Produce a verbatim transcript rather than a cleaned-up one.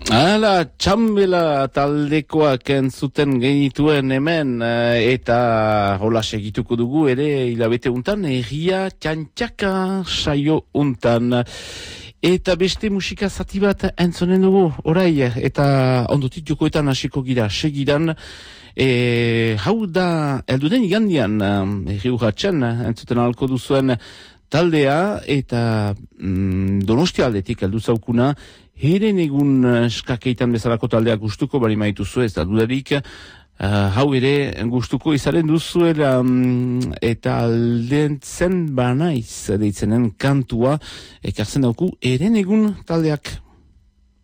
Hala, txambela taldekoak entzuten genituen hemen, eta hola segituko dugu ere hilabete untan, erria txantxaka saio untan. Eta beste musika zati bat entzonen dugu, orai, eta ondotik jokoetan hasiko gira, segidan, e, hau da, elduden igandian, erri urratxan, entzuten alko duzuen taldea, eta mm, Donostia aldetik heldu zaukuna, heren egun skakeitan bezalako taldeak gustuko bari maituzu, ez da dudarik, uh, hau ere gustuko izaren duzuela, um, eta aldentzen banaiz deitzenen kantua, ekartzen dauku heren egun taldeak.